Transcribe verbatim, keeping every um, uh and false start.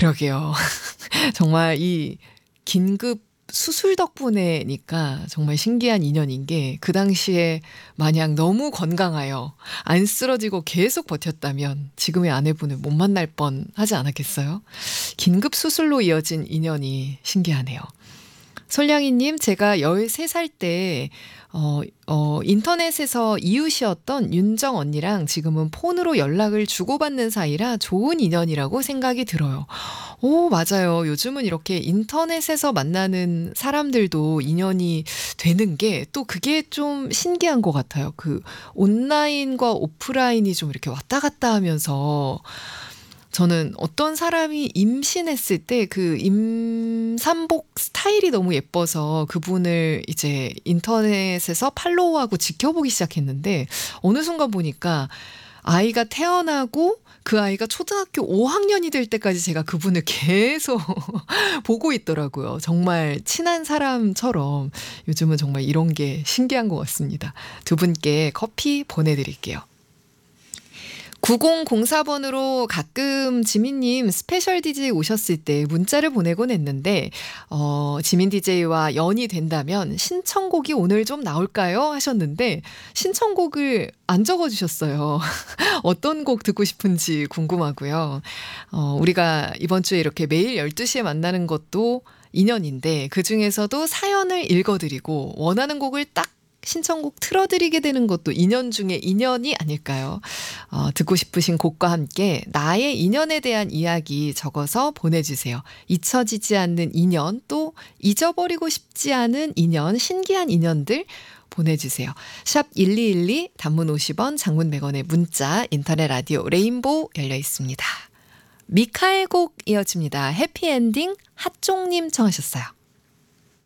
그러게요. 정말 이 긴급 수술 덕분에니까 정말 신기한 인연인 게 그 당시에 만약 너무 건강하여 안 쓰러지고 계속 버텼다면 지금의 아내분을 못 만날 뻔하지 않았겠어요? 긴급 수술로 이어진 인연이 신기하네요. 솔량이님, 제가 열세 살 때 어, 어, 인터넷에서 이웃이었던 윤정 언니랑 지금은 폰으로 연락을 주고받는 사이라 좋은 인연이라고 생각이 들어요. 오, 맞아요. 요즘은 이렇게 인터넷에서 만나는 사람들도 인연이 되는 게 또 그게 좀 신기한 것 같아요. 그 온라인과 오프라인이 좀 이렇게 왔다 갔다 하면서 저는 어떤 사람이 임신했을 때 그 임산복 스타일이 너무 예뻐서 그분을 이제 인터넷에서 팔로우하고 지켜보기 시작했는데 어느 순간 보니까 아이가 태어나고 그 아이가 초등학교 오 학년이 될 때까지 제가 그분을 계속 보고 있더라고요. 정말 친한 사람처럼 요즘은 정말 이런 게 신기한 것 같습니다. 두 분께 커피 보내드릴게요. 구공공사 번으로 가끔 지민님 스페셜 디제이 오셨을 때 문자를 보내곤 했는데 어, 지민 디제이와 연이 된다면 신청곡이 오늘 좀 나올까요? 하셨는데 신청곡을 안 적어주셨어요. 어떤 곡 듣고 싶은지 궁금하고요. 어, 우리가 이번 주에 이렇게 매일 열두 시에 만나는 것도 인연인데 그중에서도 사연을 읽어드리고 원하는 곡을 딱 신청곡 틀어드리게 되는 것도 인연 중에 인연이 아닐까요? 어, 듣고 싶으신 곡과 함께 나의 인연에 대한 이야기 적어서 보내주세요. 잊혀지지 않는 인연, 또 잊어버리고 싶지 않은 인연, 신기한 인연들 보내주세요. 샵 일이일이 단문 오십 원, 장문 백 원의 문자, 인터넷 라디오 레인보우 열려 있습니다. 미카엘 곡 이어집니다. 해피엔딩 핫종님 청하셨어요.